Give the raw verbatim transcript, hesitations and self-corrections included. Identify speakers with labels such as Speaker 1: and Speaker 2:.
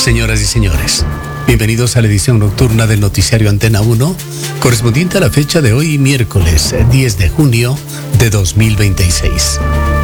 Speaker 1: Señoras y señores, bienvenidos a la edición nocturna del noticiario Antena uno, correspondiente a la fecha de hoy, miércoles diez de junio de dos mil veintiséis.